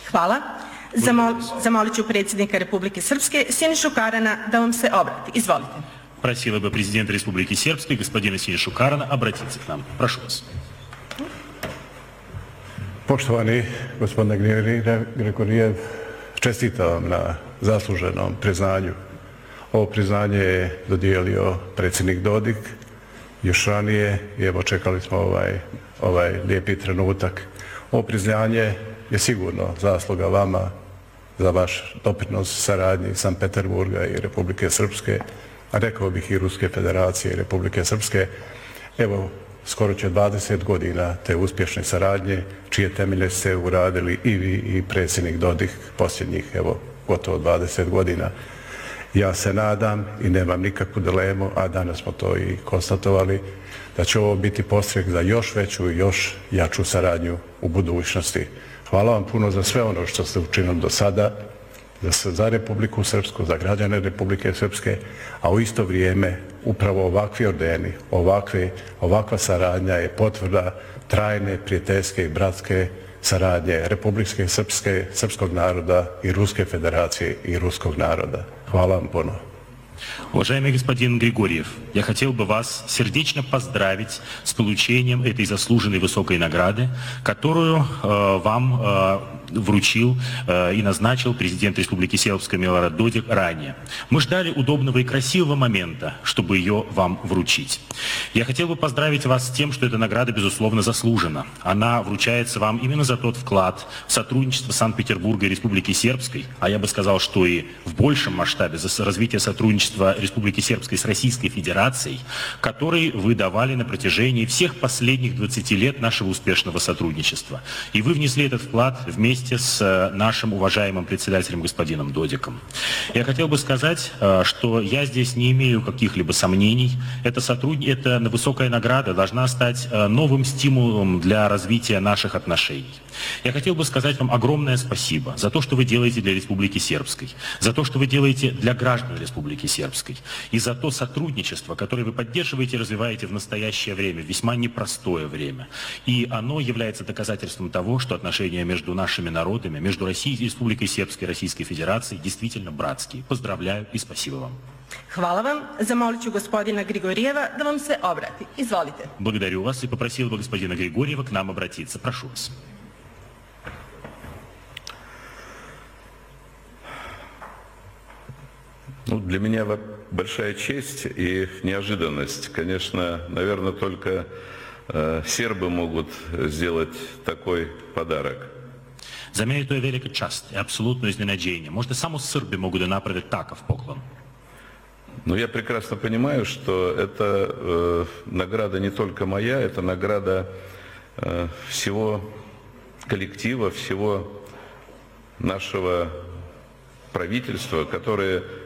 Hvala. Zamolit ću predsjednika Republike Srpske, Sinišu Karana, da vam se obrati. Izvolite. Просила бы президента Республики Сербской, господина Синишу Карана, обратиться к нам. Прошу вас. Poštovani gospodine Grigorijev, čestitam vam na zasluženom priznanju. Ovo priznanje je dodijelio predsjednik Dodik još ranije i evo čekali smo ovaj lijepi trenutak. Ovo priznanje je sigurno zasluga vama za vaš doprinos saradnji Sankt Peterburga i Republike Srpske, a rekao bih i Ruske federacije i Republike Srpske. Evo, skoro će 20 godina te uspješne saradnje, čije temelje ste uradili i vi i predsjednik Dodik posljednjih, evo, gotovo 20 godina. Ja se nadam i nemam nikakvu dilemu, a danas smo to i konstatovali, da će ovo biti podstrek za još veću i još jaču saradnju u budućnosti. Hvala vam puno za sve ono što ste učinili do sada, za Republiku Srpsku, za građane Republike Srpske, a u isto vrijeme upravo ovakvi ordeni, ovakva saradnja je potvrda trajne, prijateljske i bratske saradnje Republike Srpske, srpskog naroda i Ruske federacije i ruskog naroda. Hvala vam puno. Уважаемый господин Григорьев, я хотел бы вас сердечно поздравить с получением этой заслуженной высокой награды, которую вам вручил и назначил президент Республики Сербская Милорад Додик ранее. Мы ждали удобного и красивого момента, чтобы ее вам вручить. Я хотел бы поздравить вас с тем, что эта награда, безусловно, заслужена. Она вручается вам именно за тот вклад в сотрудничество Санкт-Петербурга и Республики Сербской, а я бы сказал, что и в большем масштабе за развитие сотрудничества Республики Сербской с Российской Федерацией, который вы давали на протяжении всех последних 20 лет нашего успешного сотрудничества. И вы внесли этот вклад вместе с нашим уважаемым председателем господином Додиком. Я хотел бы сказать, что я здесь не имею каких-либо сомнений. Эта высокая награда должна стать новым стимулом для развития наших отношений. Я хотел бы сказать вам огромное спасибо за то, что вы делаете для Республики Сербской, за то, что вы делаете для граждан Республики Сербской, и за то сотрудничество, которое вы поддерживаете и развиваете в настоящее время, весьма непростое время. И оно является доказательством того, что отношения между нашими народами, между Республикой Сербской и Российской Федерацией действительно братские. Поздравляю и спасибо вам. Hvala vam. Zamolit ću gospodina Grigorijeva da vam se obrati. Izvolite. Благодарю вас и попросил бы господина Григорьева к нам обратиться. Прошу вас. Для меня большая честь и неожиданность. Конечно, наверное, только сербы могут сделать такой подарок. За мене to je velika čast i apsolutno iznenađenje. Možda samo Srbi mogu da naprave takav poklon. Но я прекрасно понимаю, что эта награда не только моя, это награда всего коллектива, всего нашего правительства, которое